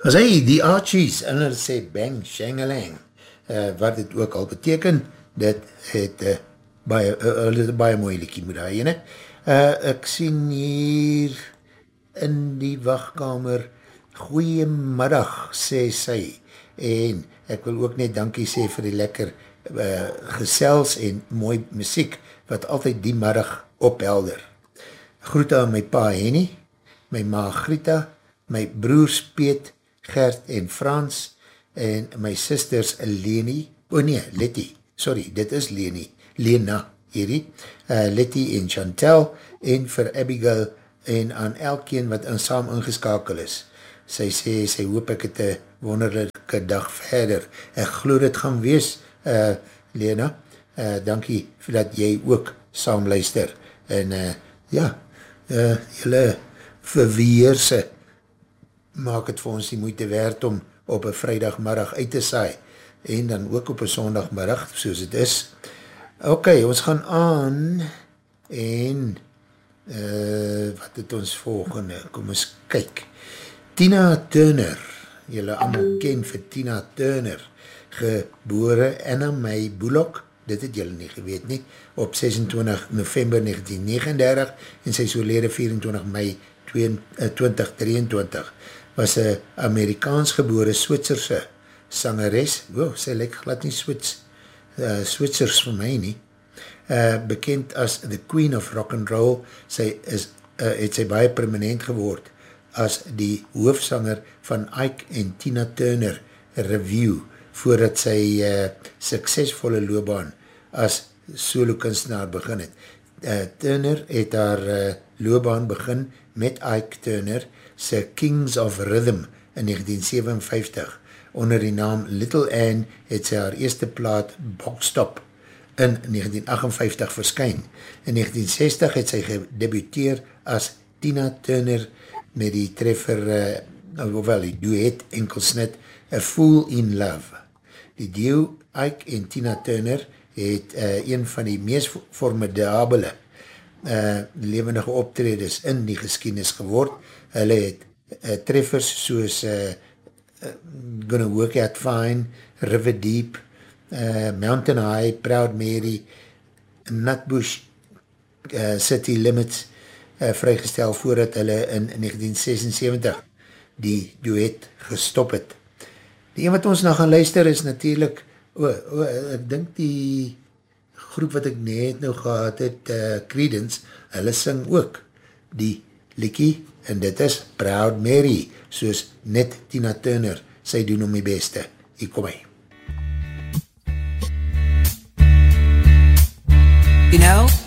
As hy die Archies, en hulle sê bang, shangalang, wat dit ook al beteken, dit het baie mooi liekie moet hy, ne? Ek sien hier in die wachtkamer, goeiemiddag, sê sy, en ek wil ook net dankie sê vir die lekker gesels en mooi muziek, wat altyd die middag ophelder. Groete aan my pa Henny, my ma Grieta, my broers Piet, Gert en Frans, en my sisters Leni, dit is Lena hierdie, Letty en Chantel, en vir Abigail, en aan elkeen wat saam ingeskakel is. Sy sê, sy hoop ek het een wonderlijke dag verder. Ek glo dit gaan wees, Lena, dankie vir dat jy ook saam luister, en jylle verweerse, maak het vir ons die moeite werd om op een vrijdagmiddag uit te saai, en dan ook op een sondagmiddag, soos het is. Ok, ons gaan aan, en wat het ons volgende, kom ons kyk. Tina Turner, jylle allemaal ken vir Tina Turner, gebore Anna May Bullock, dit het jylle nie geweet nie, op 26 November 1939, en sy is oorlede 24 Mei 2023, was een Amerikaans gebore Switserse sangeres, sy lyk glad nie Switsers vir my nie, bekend as The Queen of Rock and Roll, het sy baie permanent geword as die hoofsanger van Ike en Tina Turner Review, voordat sy suksesvolle loopbaan as solo kunstenaar begin het. Turner het haar loopbaan begin met Ike Turner sy Kings of Rhythm in 1957. Onder die naam Little Anne het sy haar eerste plaat Boxstop in 1958 verskyn. In 1960 het sy gedebuteer as Tina Turner met die treffer, die duet enkelsnit A Fool in Love. Die duo Ike en Tina Turner het een van die meest formidabele levendige optredes in die geskiedenis geword. Hulle het treffers soos Gonna Work Out Fine, River Deep, Mountain High, Proud Mary, Nutbush, City Limits vrygestel voordat hulle in 1976 die duet gestop het. Die een wat ons nou gaan luister is natuurlijk, ek dink die groep wat ek net nou gehad het, Creedence, hulle sing ook die liekie, en dit is Proud Mary, soos net Tina Turner, sy doen om die beste. Hier kom hy. You know,